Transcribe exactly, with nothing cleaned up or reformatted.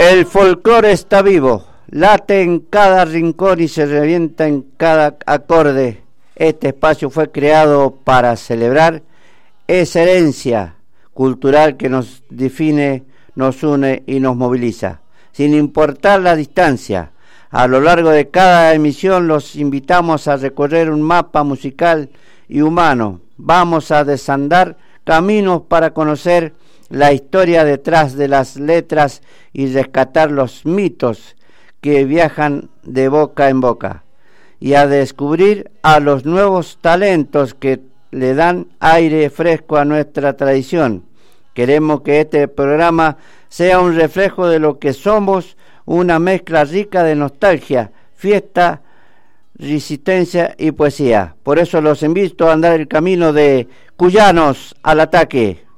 El folclore está vivo, late en cada rincón y se revienta en cada acorde. Este espacio fue creado para celebrar esa herencia cultural que nos define, nos une y nos moviliza, sin importar la distancia. A lo largo de cada emisión los invitamos a recorrer un mapa musical y humano. Vamos a desandar caminos para conocer la historia detrás de las letras y rescatar los mitos que viajan de boca en boca, y a descubrir a los nuevos talentos que le dan aire fresco a nuestra tradición. Queremos que este programa sea un reflejo de lo que somos, una mezcla rica de nostalgia, fiesta, resistencia y poesía. Por eso los invito a andar el camino de Cuyanos al ataque.